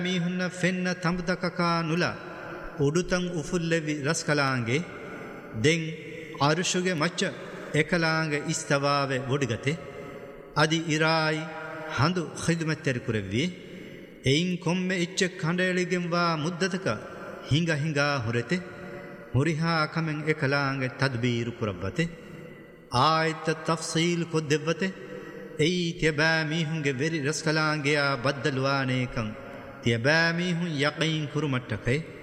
මීහුන්න ෆෙන්න තඹදකකා නුල උඩුතන් උෆුල්ලෙවි රස්කලාංගේ දෙන් අරුෂුගේ මච්ච එකලාංග ඉස්තවාවෙ වොඩිගතේ අදි ඉරායි හඳු ඛිදමත්තර කුරෙව්වි එයින් කොම්මෙ ඉච්ච කණ්ඩේලිගෙන් වා මුද්දතක හිඟා හොරෙතේ මුරිහා කමෙන් එකලාංග තද්බීරු කුරබ්බතේ ආයත තෆ්සීල් කොදෙව්වතේ එයි තියබෑ මීහුන්ගේ වෙරි රස්කලාංගයා බද්දලුවානේකන් තියබෑ මීහුන් යකීන් කුරුමට්ටකේ